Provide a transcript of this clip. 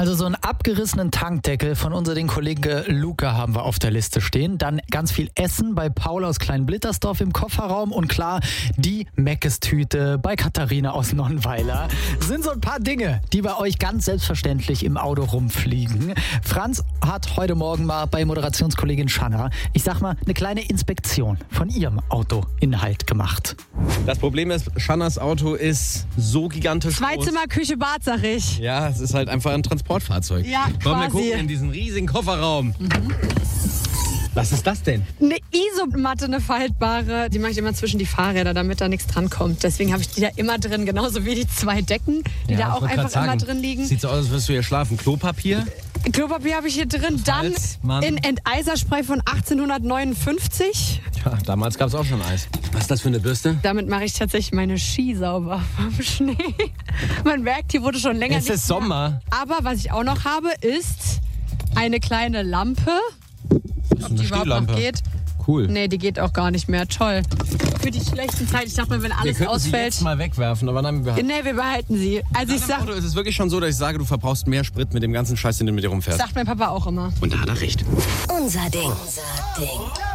Also so einen abgerissenen Tankdeckel von unserem Kollegen Luca haben wir auf der Liste stehen. Dann ganz viel Essen bei Paul aus Kleinblittersdorf im Kofferraum. Und klar, die Meckes-Tüte bei Katharina aus Nonnweiler. Sind so ein paar Dinge, die bei euch ganz selbstverständlich im Auto rumfliegen. Franz hat heute Morgen mal bei Moderationskollegin Shanna, ich sag mal, eine kleine Inspektion von ihrem Autoinhalt gemacht. Das Problem ist, Shannas Auto ist so gigantisch groß. Zweizimmer, Küche, Bad, sag ich. Ja, es ist halt einfach ein Transportfahrzeug. Ja, Komm, wir quasi. gucken in diesen riesigen Kofferraum. Was ist das denn? Eine Isomatte, eine faltbare, die mache ich immer zwischen die Fahrräder, damit da nichts dran kommt. Deswegen habe ich die da immer drin, genauso wie die 2 Decken, die da auch einfach immer drin liegen. Sieht so aus, als würdest du hier schlafen. Klopapier? Klopapier habe ich hier drin, dann Mann. in Enteiserspray von 1859. Ja, damals gab es auch schon Eis. Was ist das für eine Bürste? Damit mache ich tatsächlich meine Ski sauber vom Schnee. Man merkt, hier wurde schon länger Es ist Sommer. Aber was ich auch noch habe, ist eine kleine Lampe. Ob die überhaupt noch geht? Cool. Nee, die geht auch gar nicht mehr. Toll. Für die schlechten Zeiten. Ich dachte mal, wenn Wir alles könnten sie ausfällt. jetzt mal wegwerfen, aber nein, wir Nee, wir behalten sie. Also ich Im sag, Auto ist es wirklich schon so, dass ich sage, du verbrauchst mehr Sprit mit dem ganzen Scheiß, den du mit dir rumfährst. sagt mein Papa auch immer. Und da hat er recht. Unser Ding.